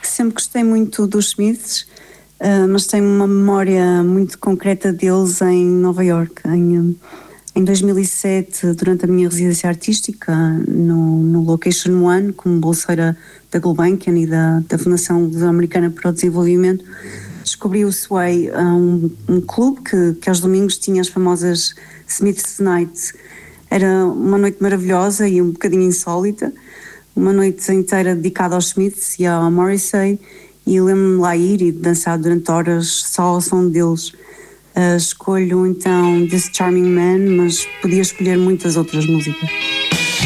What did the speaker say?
Sempre gostei muito dos Smiths, mas tenho uma memória muito concreta deles em Nova York, em 2007, durante a minha residência artística no Location One, como bolseira da Gulbenkian e da Fundação Americana para o Desenvolvimento. Descobri o Sway, um clube que aos domingos tinha as famosas Smiths Nights. Era uma noite maravilhosa e um bocadinho insólita, uma noite inteira dedicada aos Smiths e ao Morrissey, e lembro-me lá ir e dançar durante horas só ao som deles. Escolho então This Charming Man, mas podia escolher muitas outras músicas.